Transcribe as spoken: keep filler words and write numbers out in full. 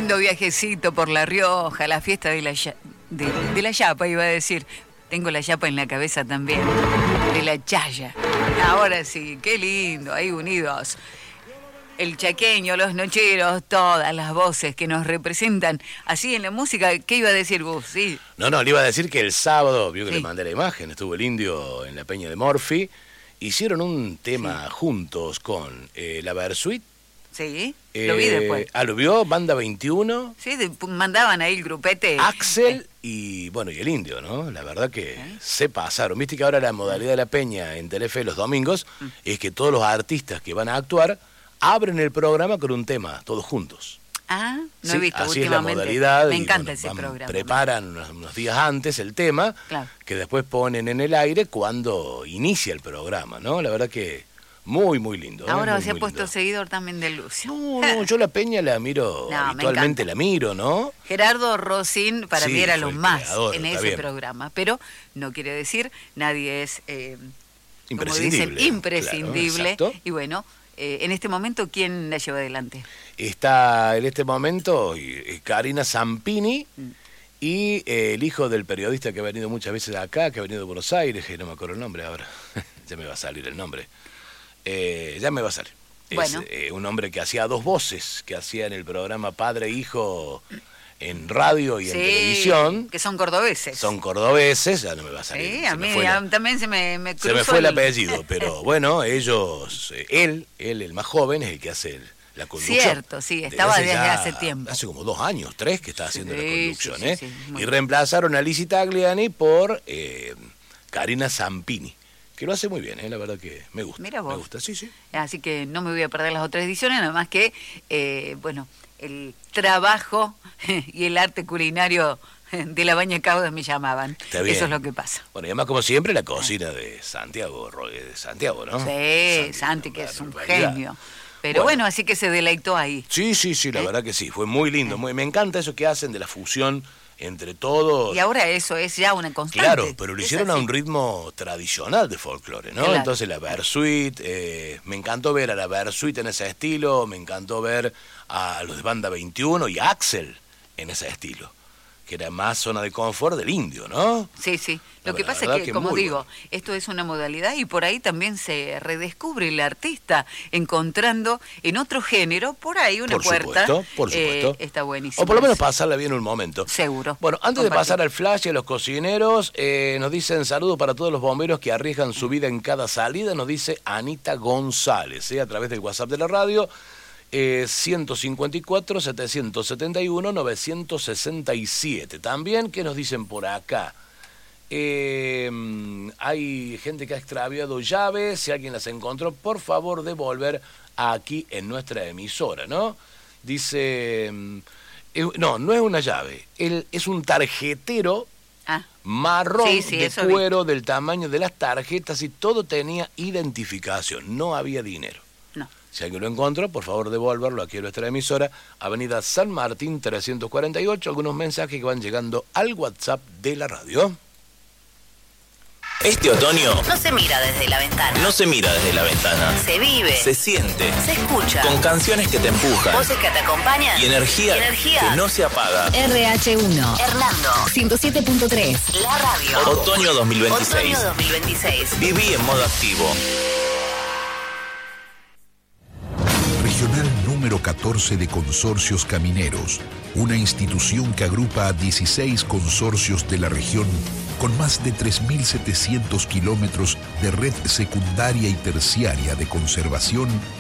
lindo viajecito por La Rioja, la fiesta de la, de, de la Yapa, iba a decir. Tengo la Yapa en la cabeza también, de la Chaya. Ahora sí, qué lindo, ahí unidos. El chaqueño, los nocheros, todas las voces que nos representan así en la música. ¿Qué iba a decir vos? Sí. No, no, le iba a decir que el sábado, vio que Sí. le mandé la imagen, estuvo el Indio en la Peña de Morphy, hicieron un tema Sí. juntos con eh, la Versuit. Sí, lo vi después. Ah, ¿lo vio? Banda veintiuno. Sí, de, mandaban ahí el grupete. Axel y, bueno, y el Indio, ¿no? La verdad que ¿Eh? se pasaron. Viste que ahora la modalidad de la Peña en Telefe los domingos mm. es que todos los artistas que van a actuar abren el programa con un tema, todos juntos. Ah, no sí, he visto así últimamente. Es la modalidad. Me y, encanta bueno, ese van, programa. Preparan unos, unos días antes el tema, claro. que después ponen en el aire cuando inicia el programa, ¿no? La verdad que muy, muy lindo. Ahora ¿eh? se ha muy puesto lindo. seguidor también de Lucio. No, no, yo la Peña la miro, no, habitualmente la miro, ¿no? Gerardo Rosín para sí, mí era lo más creador, en ese bien. programa, pero no quiere decir, nadie es, eh, imprescindible, como dicen, imprescindible. Claro, y bueno, eh, en este momento, ¿quién la lleva adelante? Está en este momento eh, Karina Zampini mm. y eh, el hijo del periodista que ha venido muchas veces acá, que ha venido de Buenos Aires, que no me acuerdo el nombre ahora, ya me va a salir el nombre. Eh, ya me va a salir. Bueno. Es eh, un hombre que hacía dos voces, que hacía en el programa Padre e Hijo en radio y sí, en televisión. Que son cordobeses. Son cordobeses, ya no me va a salir. Sí, se a me mí fue la, también se me, me cruzó Se me fue el el apellido, pero bueno, ellos, eh, él, él, el más joven, es el que hace el, la conducción. Cierto, sí, estaba desde, desde hace tiempo. Hace como dos años, tres, que está haciendo sí, la conducción, sí, ¿eh? Sí, sí, y bien. reemplazaron a Lizzy Tagliani por eh, Karina Zampini. Que lo hace muy bien, ¿eh? La verdad que me gusta. Mira vos. Me gusta, sí, sí. Así que no me voy a perder las otras ediciones, nada más que, eh, bueno, el trabajo y el arte culinario de la Baña Caudas me llamaban. Está bien. Eso es lo que pasa. Bueno, y además, como siempre, la cocina de Santiago, de Santiago, ¿no? Sí, Santi, Santi, que es un barbaridad. genio. Pero bueno. bueno, así que se deleitó ahí. Sí, sí, sí, la ¿Eh? verdad que sí. Fue muy lindo. ¿Eh? Muy, me encanta eso que hacen de la fusión entre todos. Y ahora eso es ya una constante. Claro, pero lo hicieron a un ritmo tradicional de folclore, ¿no? Claro. Entonces la Versuit, eh, me encantó ver a la Versuit en ese estilo, me encantó ver a los de Banda veintiuno y a Axel en ese estilo, que era más zona de confort del Indio, ¿no? Sí, sí. Lo no, que pasa es que, que como digo, bueno. esto es una modalidad y por ahí también se redescubre el artista, encontrando en otro género, por ahí una por puerta. Supuesto, por supuesto. Eh, está buenísimo. O por lo menos pasarla bien un momento. Seguro. Bueno, antes Compartir. de pasar al flash y a los cocineros, eh, nos dicen saludos para todos los bomberos que arriesgan su vida en cada salida, nos dice Anita González, ¿eh? A través del WhatsApp de la radio. Eh, ciento cincuenta y cuatro, setecientos setenta y uno, novecientos sesenta y siete. También, ¿qué nos dicen por acá? Eh, hay gente que ha extraviado llaves, si alguien las encontró, por favor devolver aquí en nuestra emisora, ¿no? Dice, eh, no, no es una llave, él, es un tarjetero ah. marrón sí, sí, de cuero vi. del tamaño de las tarjetas y todo tenía identificación, no había dinero. Si alguien lo encontró, por favor devolverlo aquí a nuestra emisora, Avenida San Martín trescientos cuarenta y ocho, algunos mensajes que van llegando al WhatsApp de la radio. Este otoño no se mira desde la ventana. No se mira desde la ventana. Se vive. Se siente. Se escucha. Con canciones que te empujan. Voces que te acompañan. Y energía, y energía que no se apaga. R H uno. Hernando. ciento siete punto tres. La radio. Otoño dos mil veintiséis. Otoño dos mil veintiséis. Viví en modo activo. Regional número catorce de Consorcios Camineros, una institución que agrupa a dieciséis consorcios de la región con más de tres mil setecientos kilómetros de red secundaria y terciaria de conservación